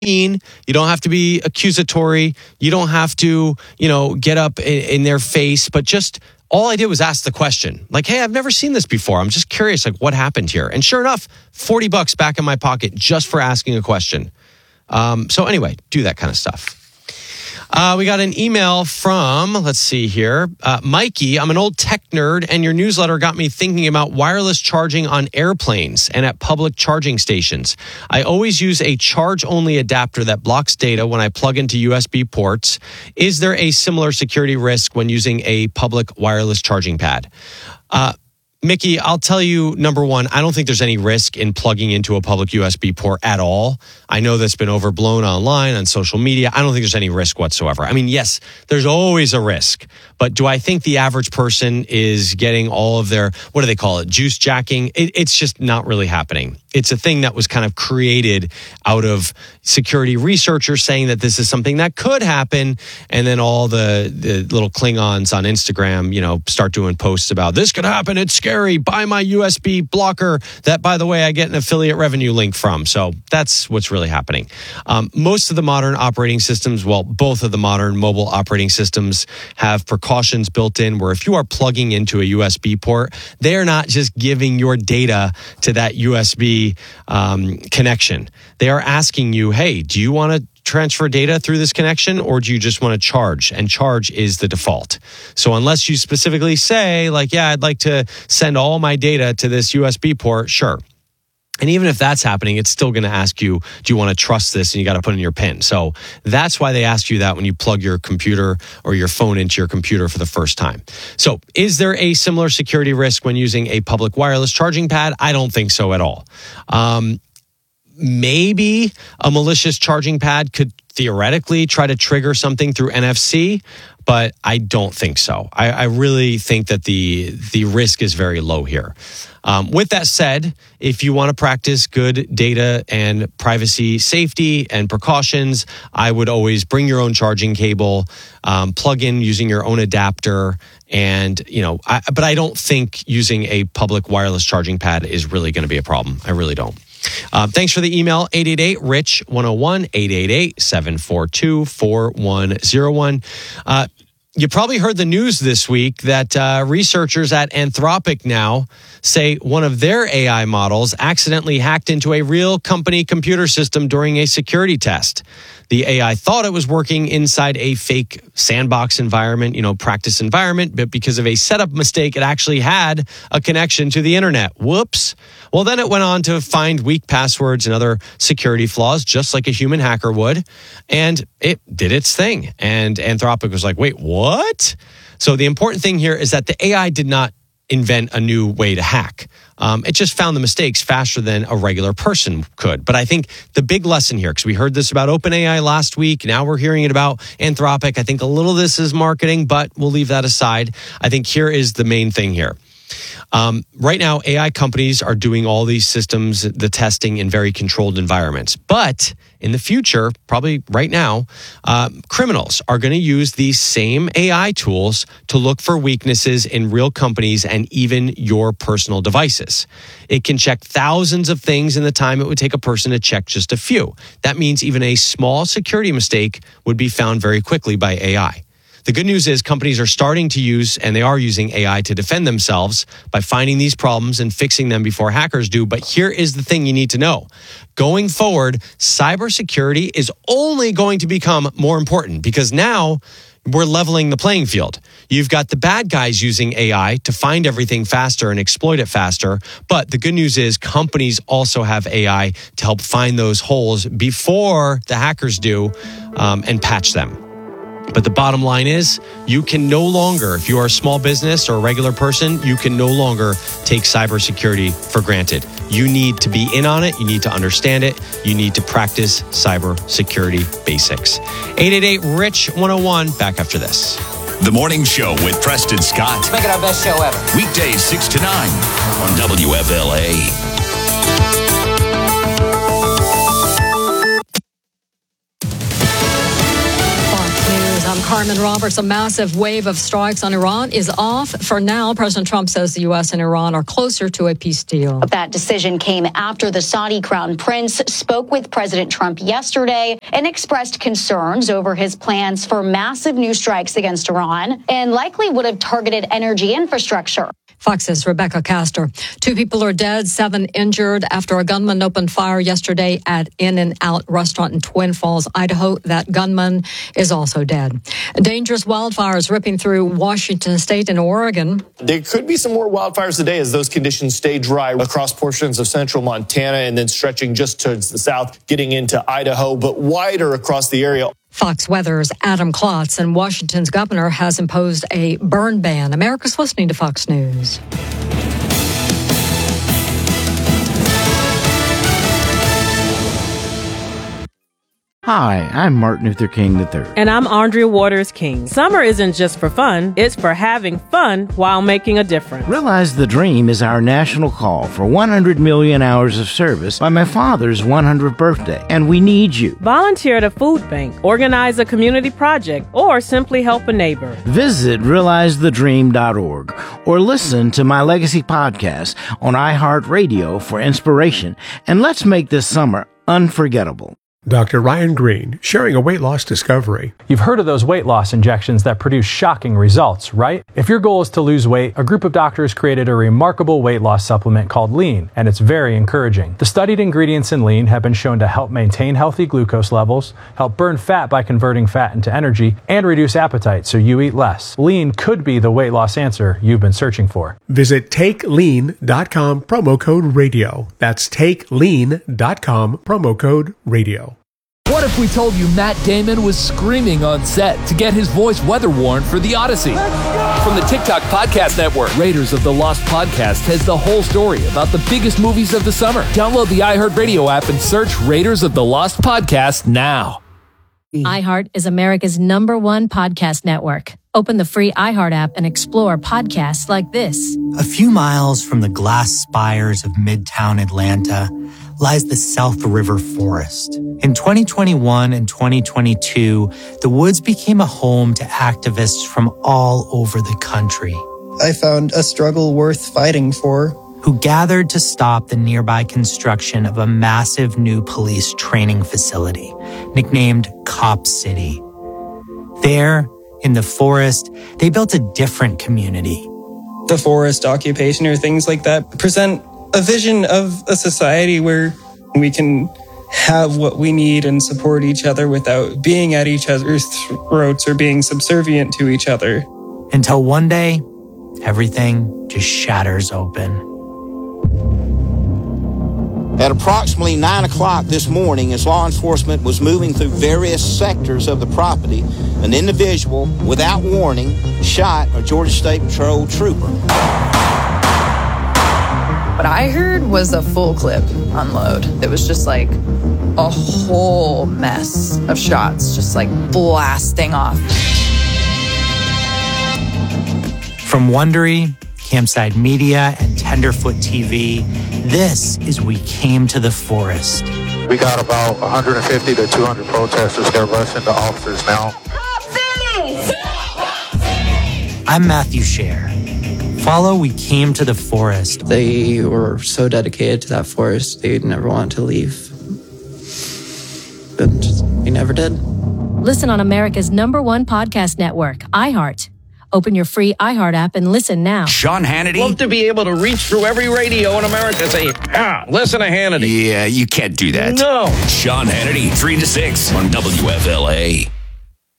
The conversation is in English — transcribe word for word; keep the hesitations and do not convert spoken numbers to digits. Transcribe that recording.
mean. You don't have to be accusatory. You don't have to, you know, get up in, in their face. But just all I did was ask the question. Like, hey, I've never seen this before. I'm just curious, like, what happened here? And sure enough, forty bucks back in my pocket just for asking a question. Um, so anyway, do that kind of stuff. Uh, we got an email from, let's see here, uh, Mikey. I'm an old tech nerd, and your newsletter got me thinking about wireless charging on airplanes and at public charging stations. I always use a charge-only adapter that blocks data when I plug into U S B ports. Is there a similar security risk when using a public wireless charging pad? Uh, Mickey, I'll tell you, number one, I don't think there's any risk in plugging into a public U S B port at all. I know that's been overblown online, on social media. I don't think there's any risk whatsoever. I mean, yes, there's always a risk. But do I think the average person is getting all of their, what do they call it, juice jacking? It, it's just not really happening. It's a thing that was kind of created out of security researchers saying that this is something that could happen. And then all the, the little Klingons on Instagram, you know, start doing posts about this could happen. It's scary. Buy my U S B blocker that, by the way, I get an affiliate revenue link from. So that's what's really happening. Um, most of the modern operating systems, well, both of the modern mobile operating systems have precautions built in where if you are plugging into a U S B port, they're not just giving your data to that U S B um, connection. They are asking you, hey, do you want to transfer data through this connection, or do you just want to charge? And charge is the default. So unless you specifically say, like, yeah, I'd like to send all my data to this U S B port, sure. And even if that's happening, it's still going to ask you, do you want to trust this? And you got to put in your PIN. So that's why they ask you that when you plug your computer or your phone into your computer for the first time. So is there a similar security risk when using a public wireless charging pad? I don't think so at all. Um, maybe a malicious charging pad could theoretically try to trigger something through N F C, but I don't think so. I, I really think that the the risk is very low here. Um, with that said, if you want to practice good data and privacy safety and precautions, I would always bring your own charging cable, um, plug in using your own adapter, and, you know, I, but I don't think using a public wireless charging pad is really going to be a problem. I really don't. Uh, thanks for the email, eight eight eight, R I C H, one oh one, eight eight eight, seven four two, four one oh one. Uh, you probably heard the news this week that uh, researchers at Anthropic now say one of their A I models accidentally hacked into a real company computer system during a security test. The A I thought it was working inside a fake sandbox environment, you know, practice environment, but because of a setup mistake, it actually had a connection to the internet. Whoops. Well, then it went on to find weak passwords and other security flaws, just like a human hacker would, and it did its thing. And Anthropic was like, wait, what? So the important thing here is that the A I did not invent a new way to hack. Um, it just found the mistakes faster than a regular person could. But I think the big lesson here, because we heard this about OpenAI last week, now we're hearing it about Anthropic. I think a little of this is marketing, but we'll leave that aside. I think here is the main thing here. Um, right now, A I companies are doing all these systems, the testing in very controlled environments. But in the future, probably right now, uh, criminals are going to use these same A I tools to look for weaknesses in real companies and even your personal devices. It can check thousands of things in the time it would take a person to check just a few. That means even a small security mistake would be found very quickly by A I. The good news is companies are starting to use, and they are using A I to defend themselves by finding these problems and fixing them before hackers do. But here is the thing you need to know. Going forward, cybersecurity is only going to become more important because now we're leveling the playing field. You've got the bad guys using A I to find everything faster and exploit it faster. But the good news is companies also have A I to help find those holes before the hackers do um, and patch them. But the bottom line is you can no longer, if you are a small business or a regular person, you can no longer take cybersecurity for granted. You need to be in on it. You need to understand it. You need to practice cybersecurity basics. eight eight eight, R I C H, one oh one. Back after this. The Morning Show with Preston Scott. Make it our best show ever. Weekdays six to nine on W F L A. I'm Carmen Roberts, a massive wave of strikes on Iran is off. For now, President Trump says the U S and Iran are closer to a peace deal. That decision came after the Saudi crown prince spoke with President Trump yesterday and expressed concerns over his plans for massive new strikes against Iran and likely would have targeted energy infrastructure. Fox's Rebecca Castor. Two people are dead, seven injured after a gunman opened fire yesterday at In-N-Out restaurant in Twin Falls, Idaho. That gunman is also dead. Dangerous wildfires ripping through Washington state and Oregon. There could be some more wildfires today as those conditions stay dry across portions of central Montana and then stretching just towards the south, getting into Idaho, but wider across the area. Fox Weather's Adam Klotz, and Washington's governor has imposed a burn ban. America's listening to Fox News. Hi, I'm Martin Luther King the third. And I'm Andrea Waters King. Summer isn't just for fun, it's for having fun while making a difference. Realize the Dream is our national call for one hundred million hours of service by my father's one hundredth birthday, and we need you. Volunteer at a food bank, organize a community project, or simply help a neighbor. Visit realize the dream dot org or listen to my Legacy podcast on iHeartRadio for inspiration, and let's make this summer unforgettable. Doctor Ryan Green, sharing a weight loss discovery. You've heard of those weight loss injections that produce shocking results, right? If your goal is to lose weight, a group of doctors created a remarkable weight loss supplement called Lean, and it's very encouraging. The studied ingredients in Lean have been shown to help maintain healthy glucose levels, help burn fat by converting fat into energy, and reduce appetite so you eat less. Lean could be the weight loss answer you've been searching for. Visit take lean dot com, promo code radio. That's take lean dot com, promo code radio. What if we told you Matt Damon was screaming on set to get his voice weather-worn for The Odyssey? From the TikTok Podcast Network, Raiders of the Lost Podcast has the whole story about the biggest movies of the summer. Download the iHeartRadio app and search Raiders of the Lost Podcast now. iHeart is America's number one podcast network. Open the free iHeart app and explore podcasts like this. A few miles from the glass spires of Midtown Atlanta lies the South River Forest. In twenty twenty-one and twenty twenty-two, the woods became a home to activists from all over the country. I found a struggle worth fighting for. Who gathered to stop the nearby construction of a massive new police training facility, nicknamed Cop City. There, in the forest, they built a different community. The forest occupation or things like that present a vision of a society where we can have what we need and support each other without being at each other's throats or being subservient to each other. Until one day, everything just shatters open. At approximately nine o'clock this morning, as law enforcement was moving through various sectors of the property, an individual, without warning, shot a Georgia State Patrol trooper. What I heard was a full clip unload. It was just like a whole mess of shots, just like blasting off. From Wondery, Campside Media, and Tenderfoot T V, this is We Came to the Forest. We got about one hundred fifty to two hundred protesters. They're rushing the officers now. I'm Matthew Scher. Follow We Came to the Forest. They were so dedicated to that forest, they never wanted to leave. But just, we never did. Listen on America's number one podcast network, iHeart. Open your free iHeart app and listen now. Sean Hannity. Love to be able to reach through every radio in America and say, ah, listen to Hannity. Yeah, you can't do that. No. Sean Hannity, three to six on W F L A.